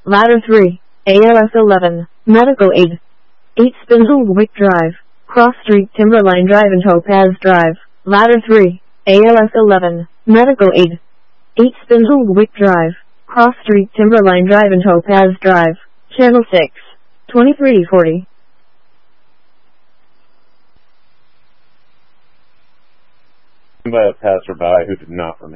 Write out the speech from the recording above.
Ladder 3, ALS 11, Medical Aid. 8 Spindle Wick Drive, Cross Street Timberline Drive and Topaz Drive. Ladder 3, ALS 11, Medical Aid. 8 Spindle Wick Drive, Cross Street Timberline Drive and Topaz Drive. Channel 6, 2340. By a passerby who did not remain